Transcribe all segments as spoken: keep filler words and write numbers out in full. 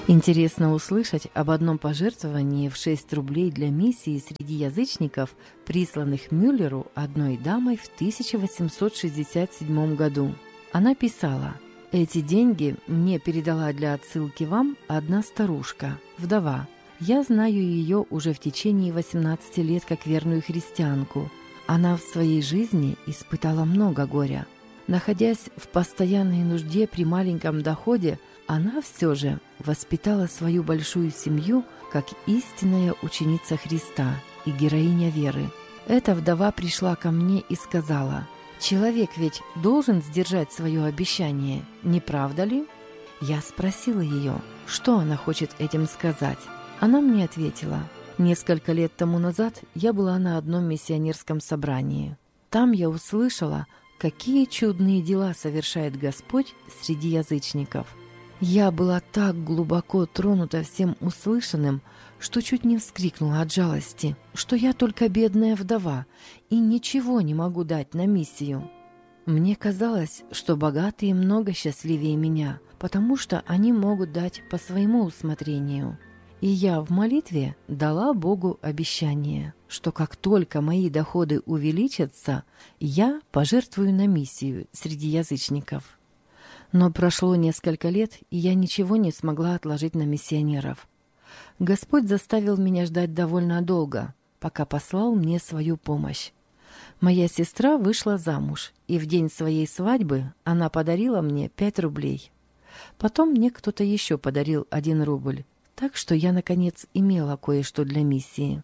Интересно услышать об одном пожертвовании в шесть рублей для миссии среди язычников, присланных Мюллеру одной дамой в тысяча восемьсот шестьдесят седьмом году. Она писала: «Эти деньги мне передала для отсылки вам одна старушка, вдова. Я знаю ее уже в течение восемнадцати лет как верную христианку. Она в своей жизни испытала много горя. Находясь в постоянной нужде при маленьком доходе, она все же воспитала свою большую семью как истинная ученица Христа и героиня веры. Эта вдова пришла ко мне и сказала: «Человек ведь должен сдержать свое обещание, не правда ли?» Я спросила ее, что она хочет этим сказать. Она мне ответила: «Несколько лет тому назад я была на одном миссионерском собрании. Там я услышала, какие чудные дела совершает Господь среди язычников. Я была так глубоко тронута всем услышанным, что чуть не вскрикнула от жалости, что я только бедная вдова и ничего не могу дать на миссию. Мне казалось, что богатые много счастливее меня, потому что они могут дать по своему усмотрению. И я в молитве дала Богу обещание, что как только мои доходы увеличатся, я пожертвую на миссию среди язычников. Но прошло несколько лет, и я ничего не смогла отложить на миссионеров. Господь заставил меня ждать довольно долго, пока послал мне свою помощь. Моя сестра вышла замуж, и в день своей свадьбы она подарила мне пять рублей. Потом мне кто-то еще подарил один рубль, так что я, наконец, имела кое-что для миссии.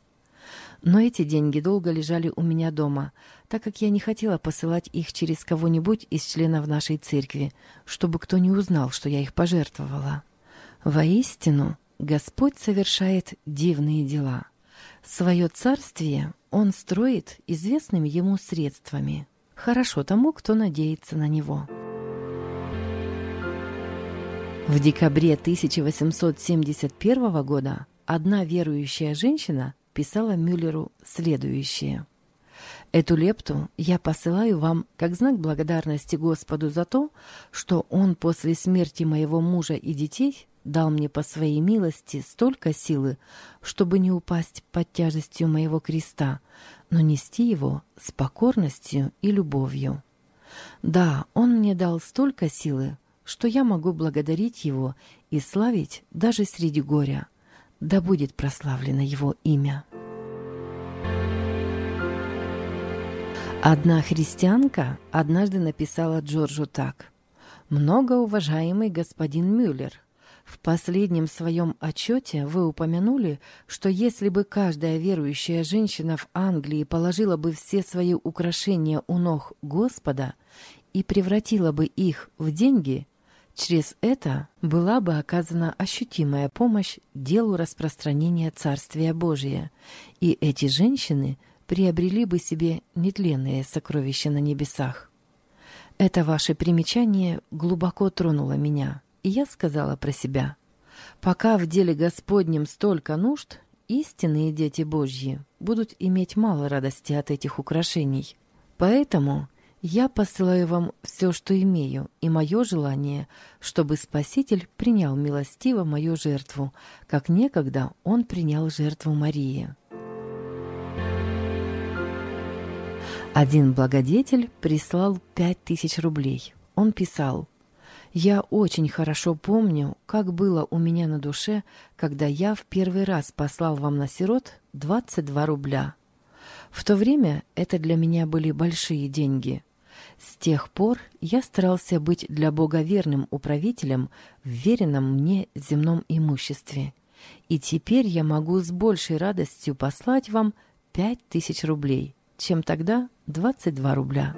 Но эти деньги долго лежали у меня дома, так как я не хотела посылать их через кого-нибудь из членов нашей церкви, чтобы кто не узнал, что я их пожертвовала. Воистину, Господь совершает дивные дела. Свое царствие Он строит известными Ему средствами. Хорошо тому, кто надеется на Него». В декабре тысяча восемьсот семьдесят первого года одна верующая женщина писала Мюллеру следующее: «Эту лепту я посылаю вам как знак благодарности Господу за то, что Он после смерти моего мужа и детей дал мне по своей милости столько силы, чтобы не упасть под тяжестью моего креста, но нести его с покорностью и любовью. Да, Он мне дал столько силы, что я могу благодарить Его и славить даже среди горя. Да будет прославлено Его имя». Одна христианка однажды написала Джорджу так: «Многоуважаемый господин Мюллер, в последнем своем отчете вы упомянули, что если бы каждая верующая женщина в Англии положила бы все свои украшения у ног Господа и превратила бы их в деньги, через это была бы оказана ощутимая помощь делу распространения Царствия Божия, и эти женщины приобрели бы себе нетленные сокровища на небесах. Это ваше примечание глубоко тронуло меня, и я сказала про себя: пока в деле Господнем столько нужд, истинные дети Божьи будут иметь мало радости от этих украшений. Поэтому я посылаю вам все, что имею, и мое желание, чтобы Спаситель принял милостиво мою жертву, как некогда Он принял жертву Марии». Один благодетель прислал пять тысяч рублей. Он писал: «Я очень хорошо помню, как было у меня на душе, когда я в первый раз послал вам на сирот двадцать два рубля. В то время это для меня были большие деньги. С тех пор я старался быть для Бога верным управителем в веренном мне земном имуществе. И теперь я могу с большей радостью послать вам пять тысяч рублей, чем тогда двадцать два рубля».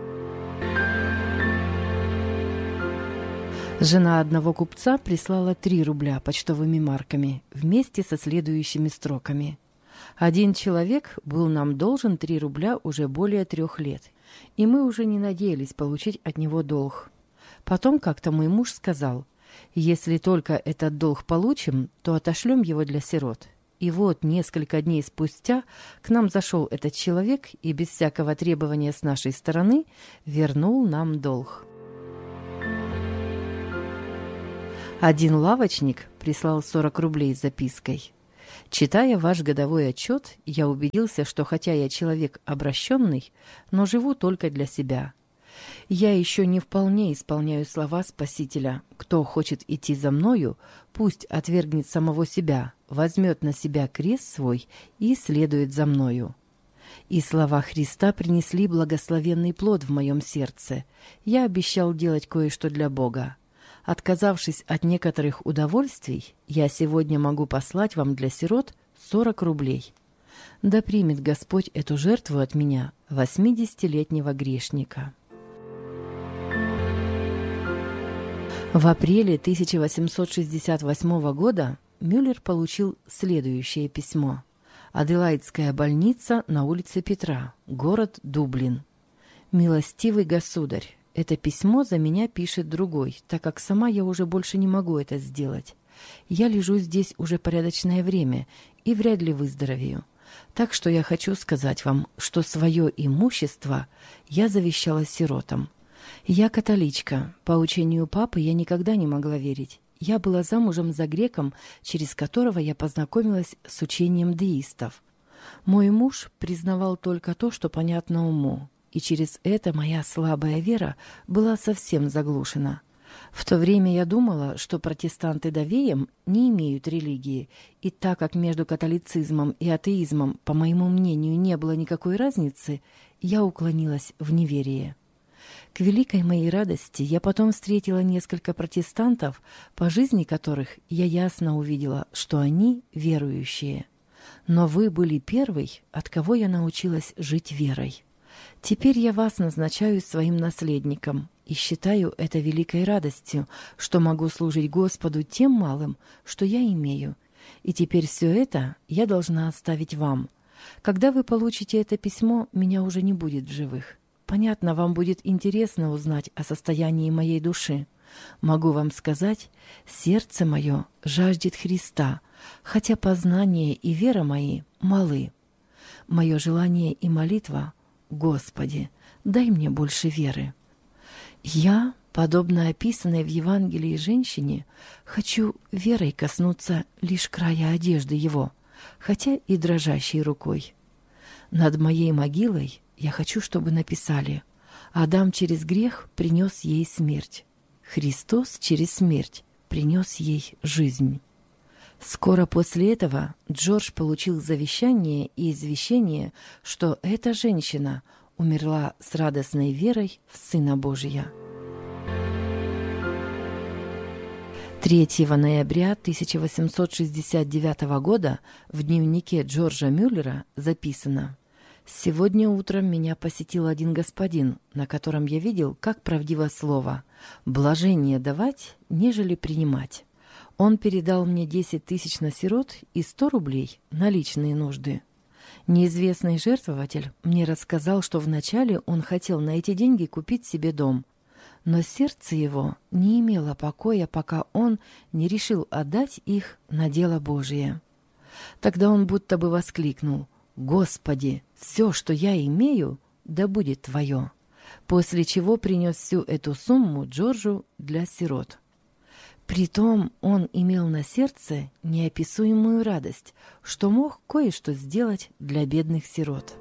Жена одного купца прислала три рубля почтовыми марками вместе со следующими строками: «Один человек был нам должен три рубля уже более трех лет, и мы уже не надеялись получить от него долг. Потом как-то мой муж сказал: если только этот долг получим, то отошлем его для сирот. И вот несколько дней спустя к нам зашел этот человек и без всякого требования с нашей стороны вернул нам долг». Один лавочник прислал сорок рублей с запиской. Читая ваш годовой отчет, я убедился, что хотя я человек обращенный, но живу только для себя. Я еще не вполне исполняю слова Спасителя. Кто хочет идти за мною, пусть отвергнет самого себя, возьмет на себя крест свой и следует за мною. И слова Христа принесли благословенный плод в моем сердце. Я обещал делать кое-что для Бога. Отказавшись от некоторых удовольствий, я сегодня могу послать вам для сирот сорок рублей. Да примет Господь эту жертву от меня, восьмидесятилетнего грешника. В апреле тысяча восемьсот шестьдесят восьмого года Мюллер получил следующее письмо. Аделаидская больница на улице Петра, город Дублин. «Милостивый государь, это письмо за меня пишет другой, так как сама я уже больше не могу это сделать. Я лежу здесь уже порядочное время и вряд ли выздоровею. Так что я хочу сказать вам, что свое имущество я завещала сиротам. Я католичка. По учению папы я никогда не могла верить. Я была замужем за греком, через которого я познакомилась с учением деистов. Мой муж признавал только то, что понятно уму, и через это моя слабая вера была совсем заглушена. В то время я думала, что протестанты довеем не имеют религии, и так как между католицизмом и атеизмом, по моему мнению, не было никакой разницы, я уклонилась в неверие. К великой моей радости я потом встретила несколько протестантов, по жизни которых я ясно увидела, что они верующие. Но вы были первой, от кого я научилась жить верой. Теперь я вас назначаю своим наследником и считаю это великой радостью, что могу служить Господу тем малым, что я имею. И теперь все это я должна оставить вам. Когда вы получите это письмо, меня уже не будет в живых. Понятно, вам будет интересно узнать о состоянии моей души. Могу вам сказать, сердце мое жаждет Христа, хотя познание и вера мои малы. Мое желание и молитва — Господи, дай мне больше веры. Я, подобно описанной в Евангелии женщине, хочу верой коснуться лишь края одежды его, хотя и дрожащей рукой. Над моей могилой я хочу, чтобы написали: «Адам через грех принес ей смерть, Христос через смерть принес ей жизнь». Скоро после этого Джордж получил завещание и извещение, что эта женщина умерла с радостной верой в Сына Божия. третьего ноября тысяча восемьсот шестьдесят девятого года в дневнике Джорджа Мюллера записано: «Сегодня утром меня посетил один господин, на котором я видел, как правдиво слово: блажение давать, нежели принимать. Он передал мне десять тысяч на сирот и сто рублей на личные нужды. Неизвестный жертвователь мне рассказал, что вначале он хотел на эти деньги купить себе дом, но сердце его не имело покоя, пока он не решил отдать их на дело Божие. Тогда он будто бы воскликнул: «Господи, все, что я имею, да будет Твое», после чего принес всю эту сумму Джорджу для сирот. Притом он имел на сердце неописуемую радость, что мог кое-что сделать для бедных сирот.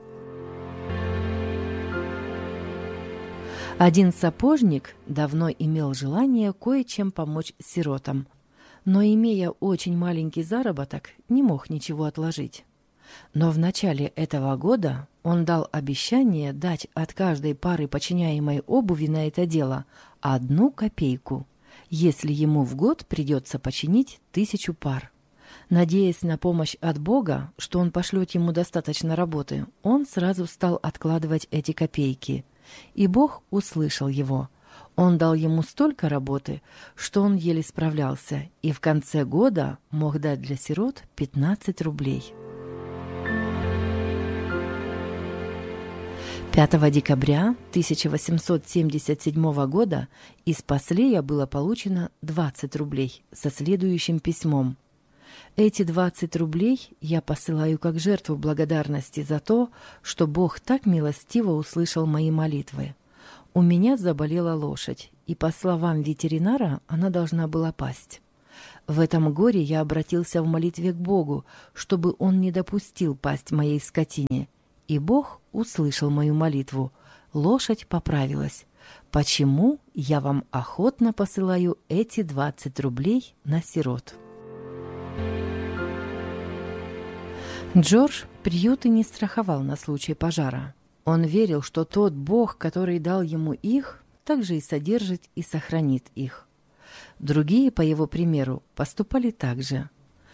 Один сапожник давно имел желание кое-чем помочь сиротам, но, имея очень маленький заработок, не мог ничего отложить. Но в начале этого года он дал обещание дать от каждой пары починяемой обуви на это дело одну копейку, если ему в год придется починить тысячу пар. Надеясь на помощь от Бога, что он пошлет ему достаточно работы, он сразу стал откладывать эти копейки. И Бог услышал его. Он дал ему столько работы, что он еле справлялся, и в конце года мог дать для сирот пятнадцать рублей. пятого декабря тысяча восемьсот семьдесят седьмого года из Паслея было получено двадцать рублей со следующим письмом: «Эти двадцать рублей я посылаю как жертву благодарности за то, что Бог так милостиво услышал мои молитвы. У меня заболела лошадь, и, по словам ветеринара, она должна была пасть. В этом горе я обратился в молитве к Богу, чтобы Он не допустил пасть моей скотине. И Бог услышал мою молитву. Лошадь поправилась. Почему я вам охотно посылаю эти двадцать рублей на сирот? Джордж приюты не страховал на случай пожара. Он верил, что тот Бог, который дал ему их, также и содержит и сохранит их. Другие, по его примеру, поступали так же.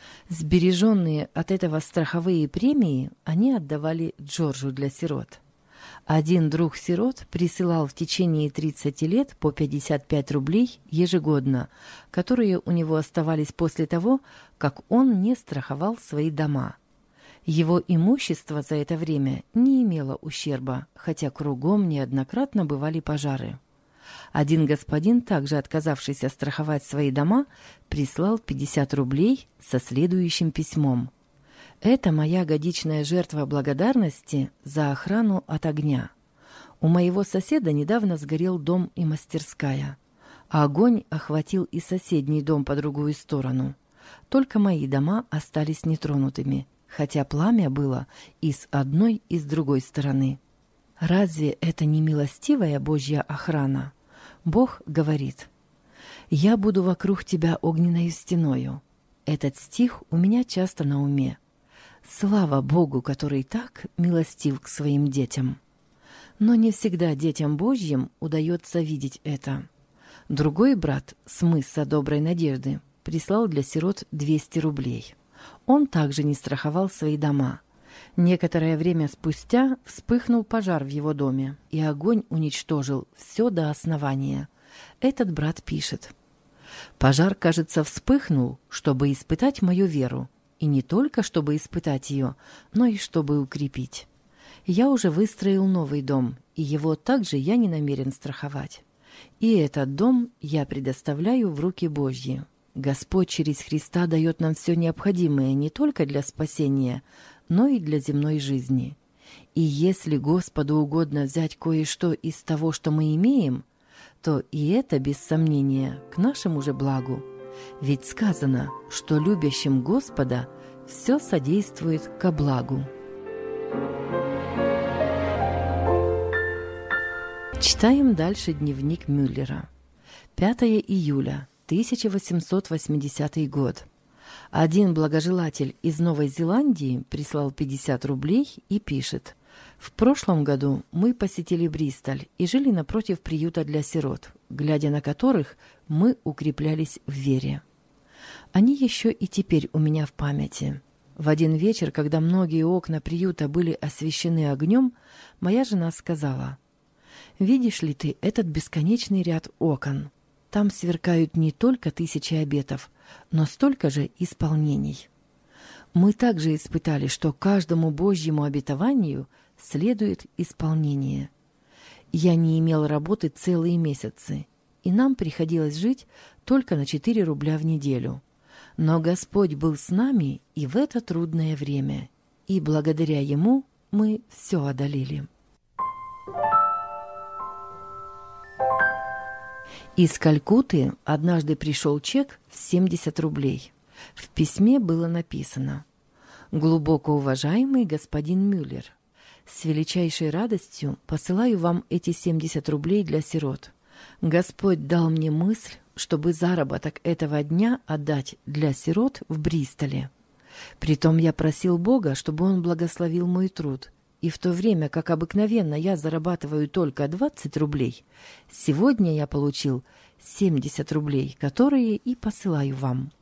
Сбереженные от этого страховые премии они отдавали Джорджу для сирот. Один друг сирот присылал в течение тридцати лет по пятьдесят пять рублей ежегодно, которые у него оставались после того, как он не страховал свои дома. Его имущество за это время не имело ущерба, хотя кругом неоднократно бывали пожары. Один господин, также отказавшийся страховать свои дома, прислал пятьдесят рублей со следующим письмом. «Это моя годичная жертва благодарности за охрану от огня. У моего соседа недавно сгорел дом и мастерская, а огонь охватил и соседний дом по другую сторону. Только мои дома остались нетронутыми, хотя пламя было и с одной, и с другой стороны. Разве это не милостивая Божья охрана? Бог говорит: «Я буду вокруг тебя огненною стеною». Этот стих у меня часто на уме. Слава Богу, который так милостив к своим детям. Но не всегда детям Божьим удается видеть это. Другой брат с мыса Доброй Надежды прислал для сирот двести рублей. Он также не страховал свои дома. Некоторое время спустя вспыхнул пожар в его доме, и огонь уничтожил все до основания. Этот брат пишет: «Пожар, кажется, вспыхнул, чтобы испытать мою веру, и не только чтобы испытать ее, но и чтобы укрепить. Я уже выстроил новый дом, и его также я не намерен страховать. И этот дом я предоставляю в руки Божьи. Господь через Христа дает нам все необходимое не только для спасения, но и для земной жизни. И если Господу угодно взять кое-что из того, что мы имеем, то и это, без сомнения, к нашему же благу. Ведь сказано, что любящим Господа все содействует ко благу». Читаем дальше дневник Мюллера. пятого июля тысяча восемьсот восьмидесятый год. Один благожелатель из Новой Зеландии прислал пятьдесят рублей и пишет: «В прошлом году мы посетили Бристоль и жили напротив приюта для сирот, глядя на которых мы укреплялись в вере. Они еще и теперь у меня в памяти. В один вечер, когда многие окна приюта были освещены огнем, моя жена сказала: «Видишь ли ты этот бесконечный ряд окон? Там сверкают не только тысячи обетов, но столько же исполнений». Мы также испытали, что каждому Божьему обетованию следует исполнение. Я не имел работы целые месяцы, и нам приходилось жить только на четыре рубля в неделю. Но Господь был с нами и в это трудное время, и благодаря Ему мы все одолели. Из Калькутты однажды пришел чек в семьдесят рублей. В письме было написано: «Глубоко уважаемый господин Мюллер, с величайшей радостью посылаю вам эти семьдесят рублей для сирот. Господь дал мне мысль, чтобы заработок этого дня отдать для сирот в Бристоле. Притом я просил Бога, чтобы Он благословил мой труд. И в то время, как обыкновенно я зарабатываю только двадцать рублей, сегодня я получил семьдесят рублей, которые и посылаю вам».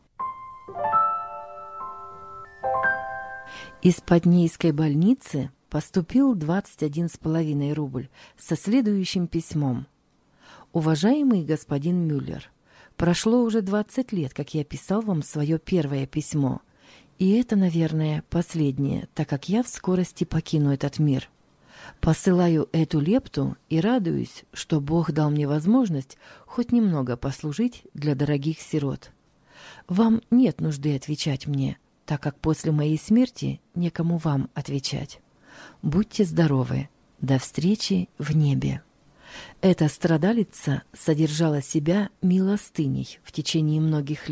Из Поднейской больницы поступил двадцать один с половиной рубль со следующим письмом: «Уважаемый господин Мюллер, прошло уже двадцать лет, как я писал вам свое первое письмо. И это, наверное, последнее, так как я в скорости покину этот мир. Посылаю эту лепту и радуюсь, что Бог дал мне возможность хоть немного послужить для дорогих сирот. Вам нет нужды отвечать мне, так как после моей смерти некому вам отвечать. Будьте здоровы. До встречи в небе». Эта страдалица содержала себя милостыней в течение многих лет,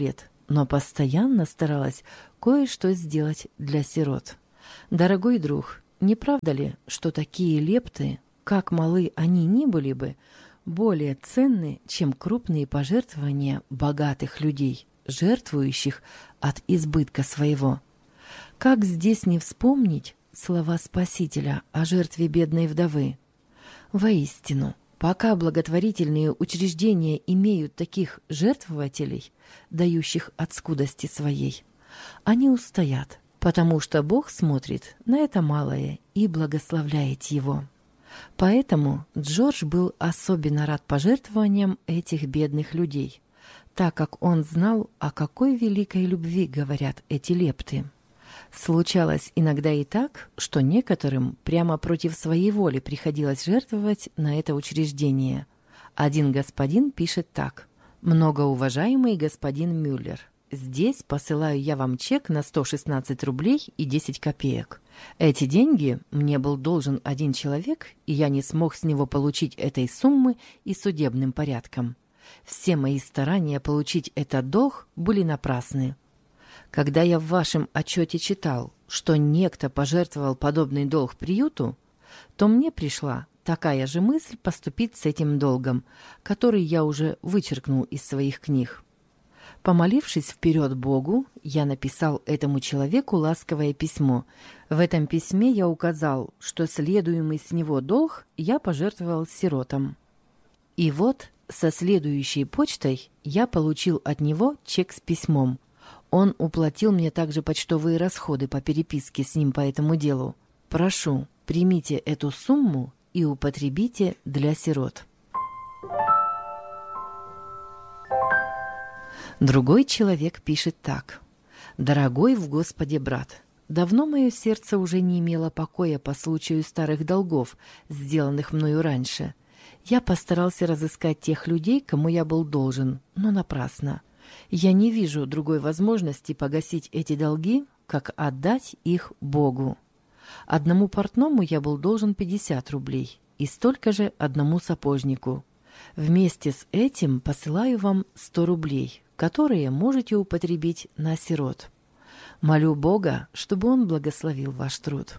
но постоянно старалась кое-что сделать для сирот. Дорогой друг, не правда ли, что такие лепты, как малы они ни были бы, более ценны, чем крупные пожертвования богатых людей, жертвующих от избытка своего? Как здесь не вспомнить слова Спасителя о жертве бедной вдовы? Воистину, пока благотворительные учреждения имеют таких жертвователей, дающих от скудости своей, они устоят, потому что Бог смотрит на это малое и благословляет его. Поэтому Джордж был особенно рад пожертвованиям этих бедных людей, так как он знал, о какой великой любви говорят эти лепты. Случалось иногда и так, что некоторым прямо против своей воли приходилось жертвовать на это учреждение. Один господин пишет так: «Многоуважаемый господин Мюллер, здесь посылаю я вам чек на сто шестнадцать рублей и десять копеек. Эти деньги мне был должен один человек, и я не смог с него получить этой суммы и судебным порядком. Все мои старания получить этот долг были напрасны. Когда я в вашем отчете читал, что некто пожертвовал подобный долг приюту, то мне пришла такая же мысль поступить с этим долгом, который я уже вычеркнул из своих книг. Помолившись вперед Богу, я написал этому человеку ласковое письмо. В этом письме я указал, что следуемый с него долг я пожертвовал сиротам. И вот со следующей почтой я получил от него чек с письмом. Он уплатил мне также почтовые расходы по переписке с ним по этому делу. Прошу, примите эту сумму и употребите для сирот». Другой человек пишет так: «Дорогой в Господе брат, давно мое сердце уже не имело покоя по случаю старых долгов, сделанных мною раньше. Я постарался разыскать тех людей, кому я был должен, но напрасно. Я не вижу другой возможности погасить эти долги, как отдать их Богу. Одному портному я был должен пятьдесят рублей, и столько же одному сапожнику. Вместе с этим посылаю вам сто рублей, которые можете употребить на сирот. Молю Бога, чтобы Он благословил ваш труд».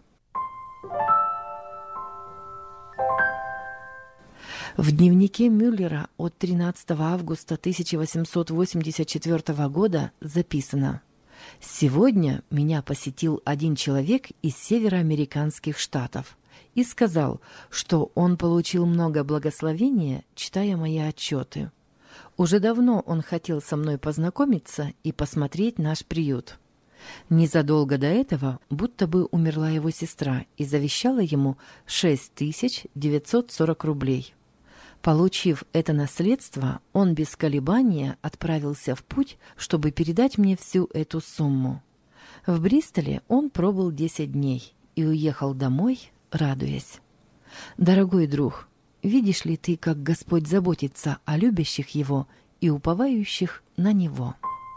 В дневнике Мюллера от тринадцатого августа тысяча восемьсот восемьдесят четвёртого года записано: «Сегодня меня посетил один человек из североамериканских штатов и сказал, что он получил много благословения, читая мои отчеты. Уже давно он хотел со мной познакомиться и посмотреть наш приют. Незадолго до этого будто бы умерла его сестра и завещала ему шесть тысяч девятьсот сорок рублей. Получив это наследство, он без колебания отправился в путь, чтобы передать мне всю эту сумму. В Бристоле он пробыл десять дней и уехал домой, радуясь. Дорогой друг, видишь ли ты, как Господь заботится о любящих Его и уповающих на Него?»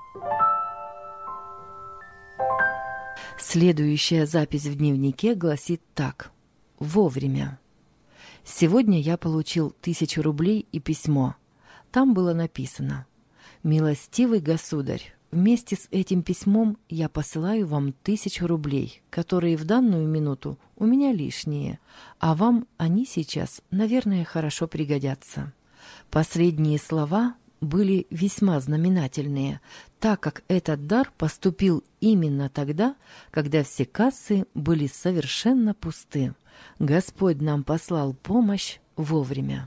Следующая запись в дневнике гласит так: «Вовремя. Сегодня я получил тысячу рублей и письмо. Там было написано: «Милостивый государь, вместе с этим письмом я посылаю вам тысячу рублей, которые в данную минуту у меня лишние, а вам они сейчас, наверное, хорошо пригодятся». Последние слова были весьма знаменательные, так как этот дар поступил именно тогда, когда все кассы были совершенно пусты. Господь нам послал помощь вовремя.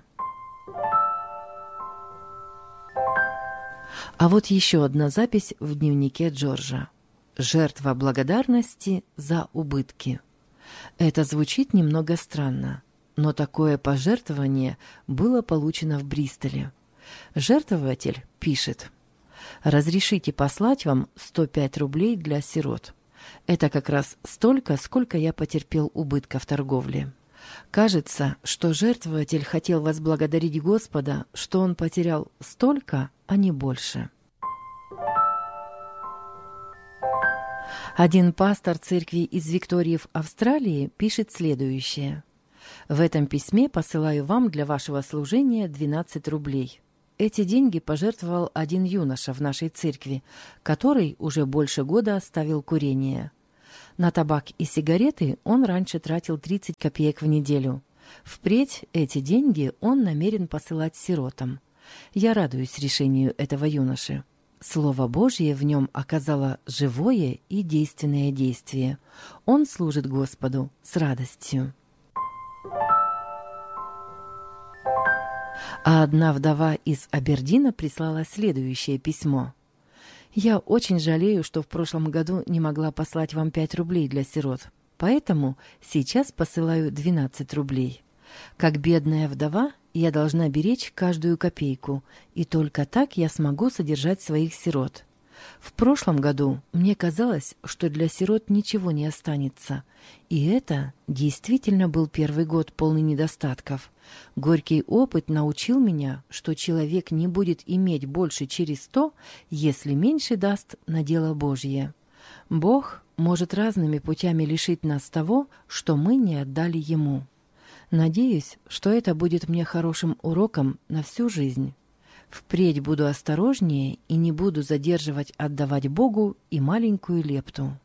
А вот еще одна запись в дневнике Джорджа. «Жертва благодарности за убытки». Это звучит немного странно, но такое пожертвование было получено в Бристоле. Жертвователь пишет: «Разрешите послать вам сто пять рублей для сирот. Это как раз столько, сколько я потерпел убытка в торговле. Кажется, что жертвователь хотел возблагодарить Господа, что он потерял столько, а не больше». Один пастор церкви из Виктории в Австралии пишет следующее: «В этом письме посылаю вам для вашего служения двенадцать рублей. Эти деньги пожертвовал один юноша в нашей церкви, который уже больше года оставил курение. На табак и сигареты он раньше тратил тридцать копеек в неделю. Впредь эти деньги он намерен посылать сиротам. Я радуюсь решению этого юноши. Слово Божье в нем оказало живое и действенное действие. Он служит Господу с радостью. А одна вдова из Абердина прислала следующее письмо. «Я очень жалею, что в прошлом году не могла послать вам пять рублей для сирот, поэтому сейчас посылаю двенадцать рублей. Как бедная вдова, я должна беречь каждую копейку, и только так я смогу содержать своих сирот. В прошлом году мне казалось, что для сирот ничего не останется, и это действительно был первый год полный недостатков. Горький опыт научил меня, что человек не будет иметь больше через то, если меньше даст на дело Божье. Бог может разными путями лишить нас того, что мы не отдали Ему. Надеюсь, что это будет мне хорошим уроком на всю жизнь. Впредь буду осторожнее и не буду задерживать отдавать Богу и маленькую лепту».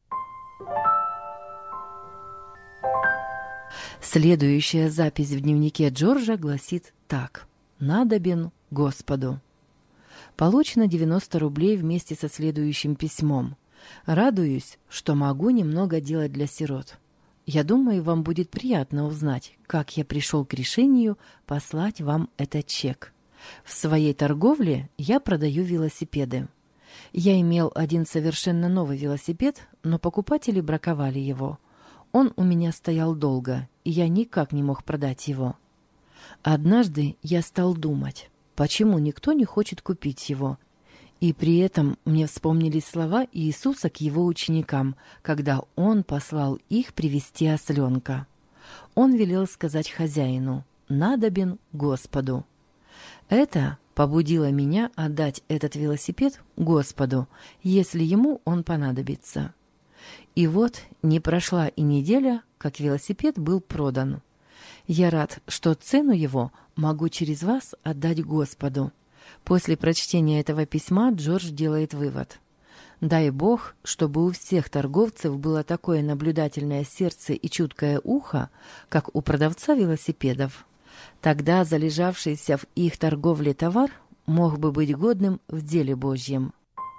Следующая запись в дневнике Джорджа гласит так: «Надобен Господу». Получено девяносто рублей вместе со следующим письмом. «Радуюсь, что могу немного делать для сирот. Я думаю, вам будет приятно узнать, как я пришел к решению послать вам этот чек. В своей торговле я продаю велосипеды. Я имел один совершенно новый велосипед, но покупатели браковали его. Он у меня стоял долго, и я никак не мог продать его. Однажды я стал думать, почему никто не хочет купить его. И при этом мне вспомнились слова Иисуса к его ученикам, когда он послал их привести осленка. Он велел сказать хозяину: «Надобен Господу». Это побудило меня отдать этот велосипед Господу, если ему он понадобится. И вот не прошла и неделя, как велосипед был продан. Я рад, что цену его могу через вас отдать Господу. После прочтения этого письма Джордж делает вывод. Дай Бог, чтобы у всех торговцев было такое наблюдательное сердце и чуткое ухо, как у продавца велосипедов. Тогда залежавшийся в их торговле товар мог бы быть годным в деле Божьем.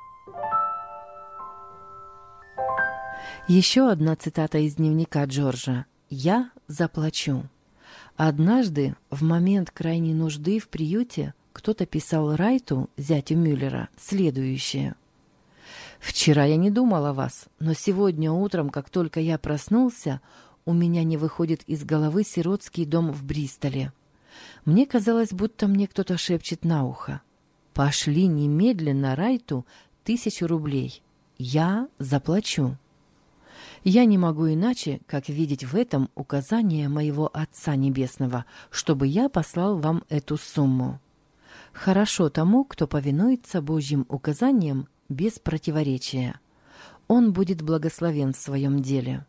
Еще одна цитата из дневника Джорджа. «Я заплачу». Однажды, в момент крайней нужды в приюте, кто-то писал Райту, зятю Мюллера, следующее. «Вчера я не думал о вас, но сегодня утром, как только я проснулся, у меня не выходит из головы сиротский дом в Бристоле. Мне казалось, будто мне кто-то шепчет на ухо: пошли немедленно Райту тысячу рублей. Я заплачу». Я не могу иначе, как видеть в этом указание моего Отца Небесного, чтобы я послал вам эту сумму. Хорошо тому, кто повинуется Божьим указаниям без противоречия. Он будет благословен в своем деле.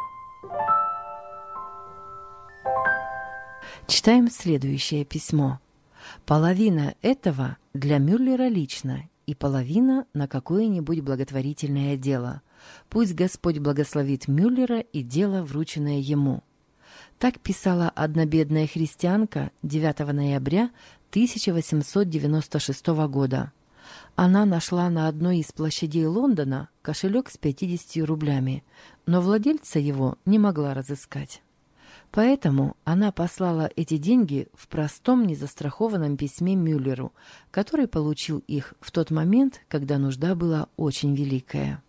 Читаем следующее письмо. Половина этого для Мюллера лично, и половина на какое-нибудь благотворительное дело. Пусть Господь благословит Мюллера и дело, врученное ему. Так писала одна бедная христианка девятого ноября тысяча восемьсот девяносто шестого года. Она нашла на одной из площадей Лондона кошелек с пятьюдесятью рублями, но владельца его не могла разыскать. Поэтому она послала эти деньги в простом незастрахованном письме Мюллеру, который получил их в тот момент, когда нужда была очень великая.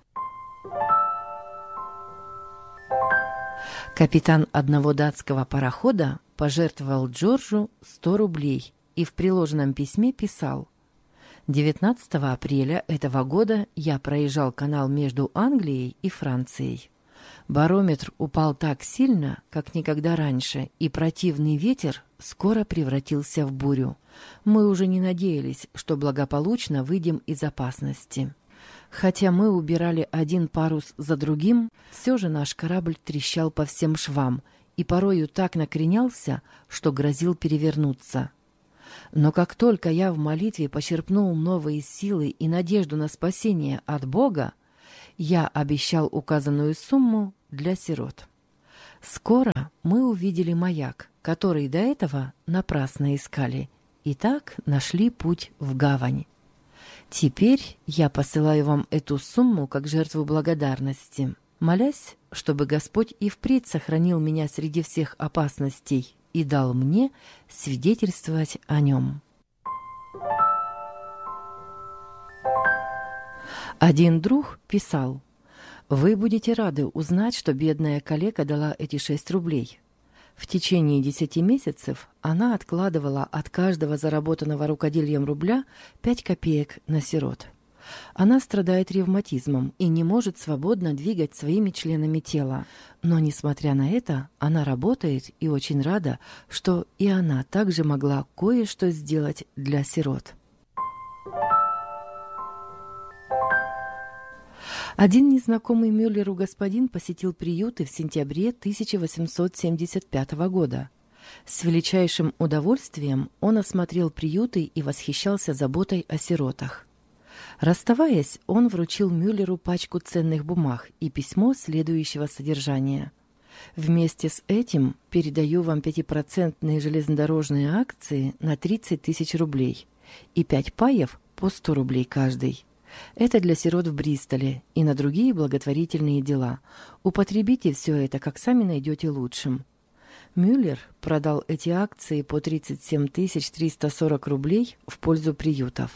Капитан одного датского парохода пожертвовал Джорджу сто рублей и в приложенном письме писал: девятнадцатого апреля этого года я проезжал канал между Англией и Францией. Барометр упал так сильно, как никогда раньше, и противный ветер скоро превратился в бурю. Мы уже не надеялись, что благополучно выйдем из опасности. Хотя мы убирали один парус за другим, все же наш корабль трещал по всем швам и порою так накренялся, что грозил перевернуться. Но как только я в молитве почерпнул новые силы и надежду на спасение от Бога, я обещал указанную сумму для сирот. Скоро мы увидели маяк, который до этого напрасно искали, и так нашли путь в гавань. Теперь я посылаю вам эту сумму как жертву благодарности, молясь, чтобы Господь и впредь сохранил меня среди всех опасностей и дал мне свидетельствовать о нем. Один друг писал: «Вы будете рады узнать, что бедная калека дала эти шесть рублей. В течение десяти месяцев она откладывала от каждого заработанного рукоделием рубля пять копеек на сирот. Она страдает ревматизмом и не может свободно двигать своими членами тела. Но, несмотря на это, она работает и очень рада, что и она также могла кое-что сделать для сирот». Один незнакомый Мюллеру господин посетил приюты в сентябре тысяча восемьсот семьдесят пятого года. С величайшим удовольствием он осмотрел приюты и восхищался заботой о сиротах. Расставаясь, он вручил Мюллеру пачку ценных бумаг и письмо следующего содержания. «Вместе с этим передаю вам пятипроцентные железнодорожные акции на тридцать тысяч рублей и пять паев по сто рублей каждый. Это для сирот в Бристоле и на другие благотворительные дела. Употребите все это, как сами найдете лучшим». Мюллер продал эти акции по тридцать семь тысяч триста сорок рублей в пользу приютов.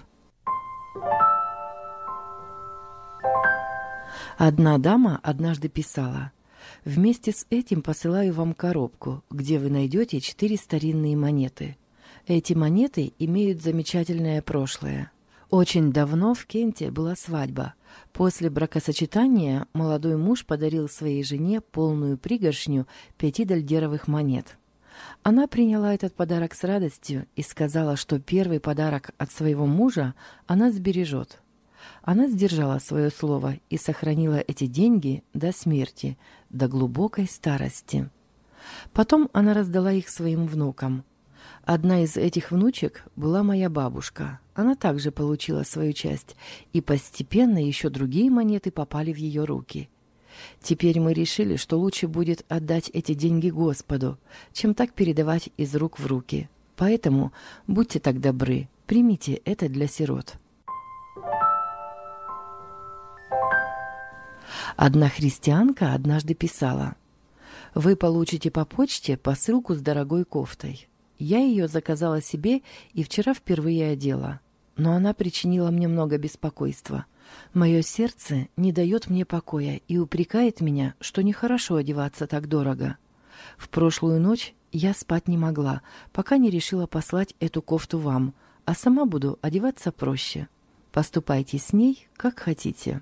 Одна дама однажды писала: «Вместе с этим посылаю вам коробку, где вы найдете четыре старинные монеты. Эти монеты имеют замечательное прошлое. Очень давно в Кенте была свадьба. После бракосочетания молодой муж подарил своей жене полную пригоршню пяти дольдеровых монет. Она приняла этот подарок с радостью и сказала, что первый подарок от своего мужа она сбережет. Она сдержала свое слово и сохранила эти деньги до смерти, до глубокой старости. Потом она раздала их своим внукам. Одна из этих внучек была моя бабушка. Она также получила свою часть, и постепенно еще другие монеты попали в ее руки. Теперь мы решили, что лучше будет отдать эти деньги Господу, чем так передавать из рук в руки. Поэтому будьте так добры, примите это для сирот». Одна христианка однажды писала: «Вы получите по почте посылку с дорогой кофтой. Я ее заказала себе и вчера впервые одела, но она причинила мне много беспокойства. Мое сердце не дает мне покоя и упрекает меня, что нехорошо одеваться так дорого. В прошлую ночь я спать не могла, пока не решила послать эту кофту вам, а сама буду одеваться проще. Поступайте с ней, как хотите».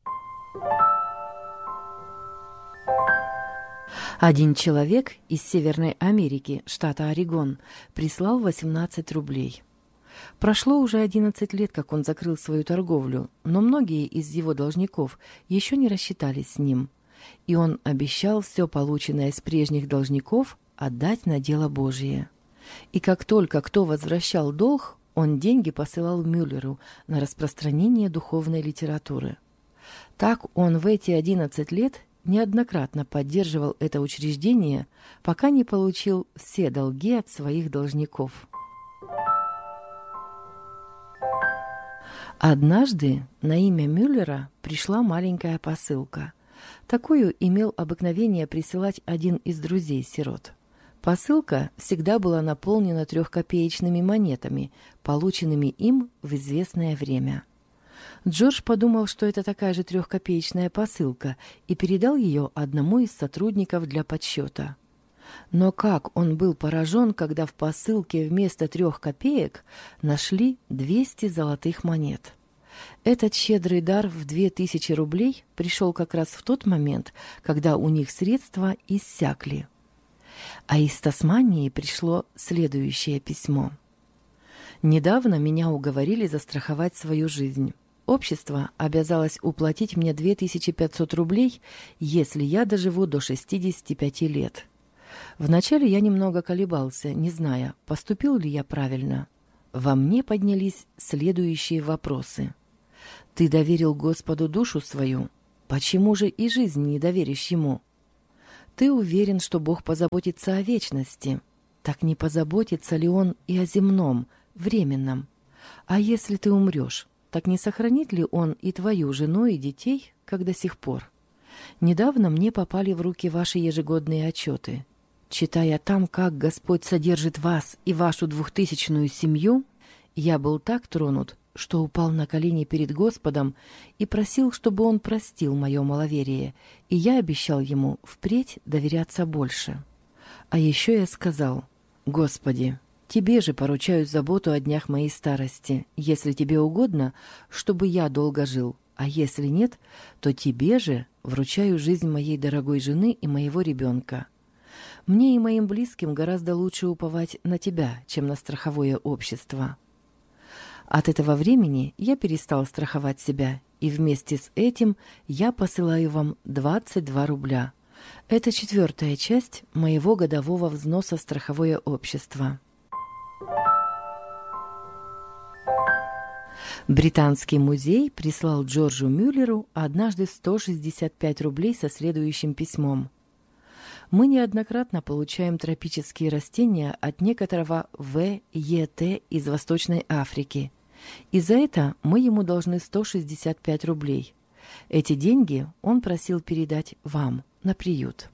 Один человек из Северной Америки, штата Орегон, прислал восемнадцать рублей. Прошло уже одиннадцать лет, как он закрыл свою торговлю, но многие из его должников еще не рассчитались с ним, и он обещал все полученное с прежних должников отдать на дело Божие. И как только кто возвращал долг, он деньги посылал Мюллеру на распространение духовной литературы. Так он в эти одиннадцать лет неоднократно поддерживал это учреждение, пока не получил все долги от своих должников. Однажды на имя Мюллера пришла маленькая посылка. Такую имел обыкновение присылать один из друзей-сирот. Посылка всегда была наполнена трехкопеечными монетами, полученными им в известное время. Джордж подумал, что это такая же трехкопеечная посылка, и передал ее одному из сотрудников для подсчета. Но как он был поражен, когда в посылке вместо трех копеек нашли двести золотых монет. Этот щедрый дар в две тысячи рублей пришел как раз в тот момент, когда у них средства иссякли. А из Тасмании пришло следующее письмо. «Недавно меня уговорили застраховать свою жизнь. Общество обязалось уплатить мне две тысячи пятьсот рублей, если я доживу до шестидесяти пяти лет. Вначале я немного колебался, не зная, поступил ли я правильно. во мне поднялись следующие вопросы. Ты доверил Господу душу свою, почему же и жизнь не доверишь Ему? Ты уверен, что Бог позаботится о вечности, так не позаботится ли Он и о земном, временном? А если ты умрешь, так не сохранит ли Он и твою жену и детей, как до сих пор? Недавно мне попали в руки ваши ежегодные отчеты. Читая там, как Господь содержит вас и вашу двухтысячную семью, я был так тронут, что упал на колени перед Господом и просил, чтобы Он простил мое маловерие, и я обещал Ему впредь доверяться больше. А еще я сказал: «Господи, Тебе же поручаю заботу о днях моей старости, если Тебе угодно, чтобы я долго жил, а если нет, то Тебе же вручаю жизнь моей дорогой жены и моего ребенка. Мне и моим близким гораздо лучше уповать на Тебя, чем на страховое общество». От этого времени я перестал страховать себя, и вместе с этим я посылаю вам двадцать два рубля. Это четвертая часть моего годового взноса в страховое общество. Британский музей прислал Джорджу Мюллеру однажды сто шестьдесят пять рублей со следующим письмом. Мы неоднократно получаем тропические растения от некоторого В Е Т из Восточной Африки. И за это мы ему должны сто шестьдесят пять рублей. Эти деньги он просил передать вам на приют.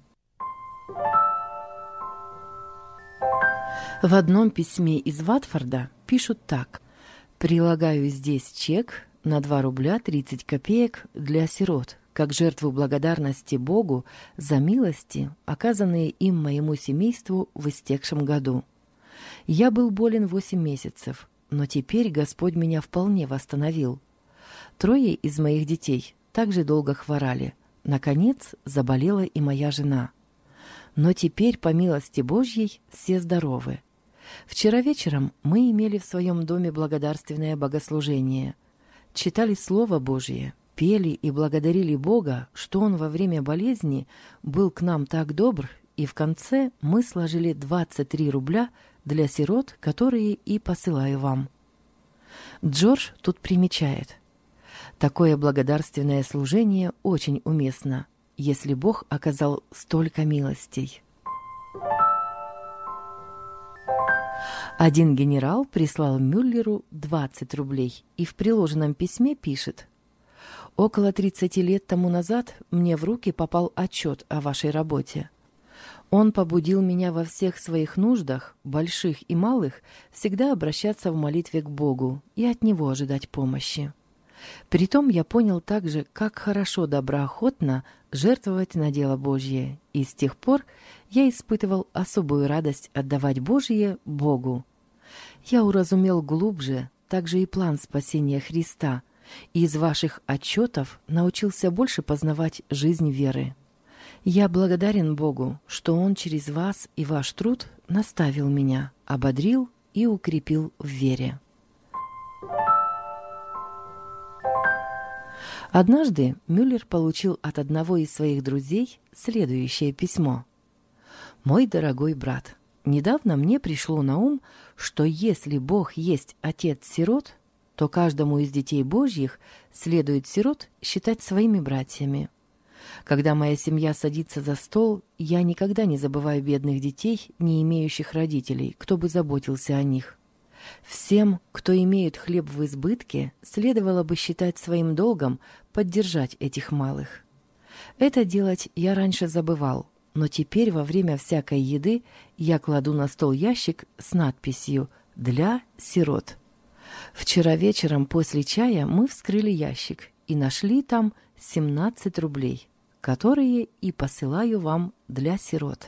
В одном письме из Ватфорда пишут так: «Прилагаю здесь чек на два рубля тридцать копеек для сирот, как жертву благодарности Богу за милости, оказанные им моему семейству в истекшем году. Я был болен восемь месяцев, но теперь Господь меня вполне восстановил. Трое из моих детей также долго хворали. Наконец, заболела и моя жена. Но теперь, по милости Божьей, все здоровы. Вчера вечером мы имели в своем доме благодарственное богослужение. Читали Слово Божье, пели и благодарили Бога, что Он во время болезни был к нам так добр, и в конце мы сложили двадцать три рубля для сирот, которые и посылаю вам». Джордж тут примечает: «Такое благодарственное служение очень уместно, если Бог оказал столько милостей». Один генерал прислал Мюллеру двадцать рублей и в приложенном письме пишет: «Около тридцати лет тому назад мне в руки попал отчет о вашей работе. Он побудил меня во всех своих нуждах, больших и малых, всегда обращаться в молитве к Богу и от Него ожидать помощи. Притом я понял также, как хорошо доброохотно жертвовать на дело Божье, и с тех пор я испытывал особую радость отдавать Божье Богу. Я уразумел глубже также и план спасения Христа, и из ваших отчетов научился больше познавать жизнь веры. Я благодарен Богу, что Он через вас и ваш труд наставил меня, ободрил и укрепил в вере». Однажды Мюллер получил от одного из своих друзей следующее письмо: «Мой дорогой брат, недавно мне пришло на ум, что если Бог есть Отец сирот, то каждому из детей Божьих следует сирот считать своими братьями. Когда моя семья садится за стол, я никогда не забываю бедных детей, не имеющих родителей, кто бы заботился о них. Всем, кто имеет хлеб в избытке, следовало бы считать своим долгом поддержать этих малых. Это делать я раньше забывал, но теперь во время всякой еды я кладу на стол ящик с надписью «Для сирот». Вчера вечером после чая мы вскрыли ящик и нашли там семнадцать рублей, которые и посылаю вам для сирот».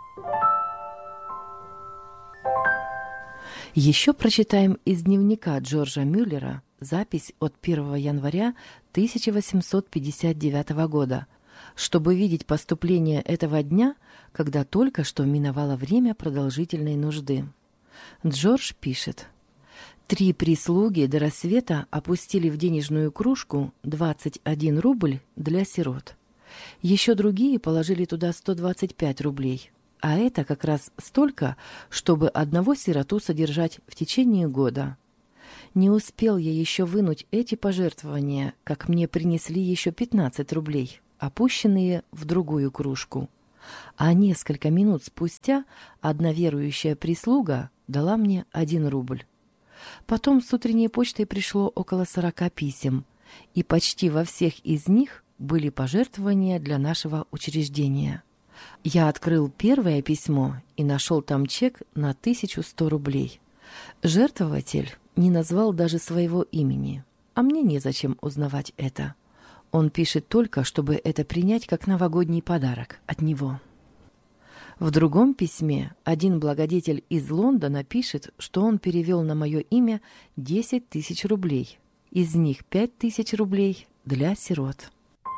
Еще прочитаем из дневника Джорджа Мюллера запись от первого января тысяча восемьсот пятьдесят девятого года, чтобы видеть поступление этого дня, когда только что миновало время продолжительной нужды. Джордж пишет: «Три прислуги до рассвета опустили в денежную кружку двадцать один рубль для сирот. Еще другие положили туда сто двадцать пять рублей. а это как раз столько, чтобы одного сироту содержать в течение года. Не успел я еще вынуть эти пожертвования, как мне принесли еще пятнадцать рублей, опущенные в другую кружку. А несколько минут спустя одна верующая прислуга дала мне один рубль. Потом с утренней почтой пришло около сорока писем, и почти во всех из них были пожертвования для нашего учреждения. Я открыл первое письмо и нашел там чек на тысячу сто рублей. Жертвователь не назвал даже своего имени, а мне незачем узнавать это. Он пишет только, чтобы это принять как новогодний подарок от него. В другом письме один благодетель из Лондона пишет, что он перевел на мое имя десять тысяч рублей, из них пять тысяч рублей для сирот.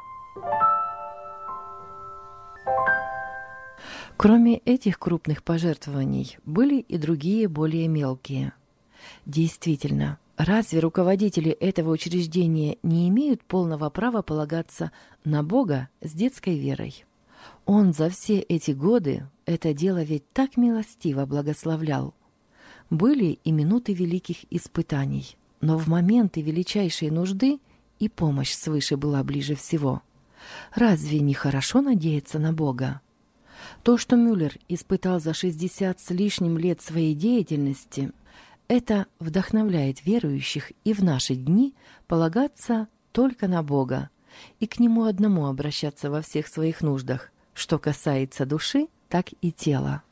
Кроме этих крупных пожертвований, были и другие более мелкие. Действительно, разве руководители этого учреждения не имеют полного права полагаться на Бога с детской верой? Он за все эти годы это дело ведь так милостиво благословлял. Были и минуты великих испытаний, но в моменты величайшей нужды и помощь свыше была ближе всего. Разве не хорошо надеяться на Бога? То, что Мюллер испытал за шестьдесят с лишним лет своей деятельности, это вдохновляет верующих и в наши дни полагаться только на Бога и к Нему одному обращаться во всех своих нуждах, что касается души, так и тела.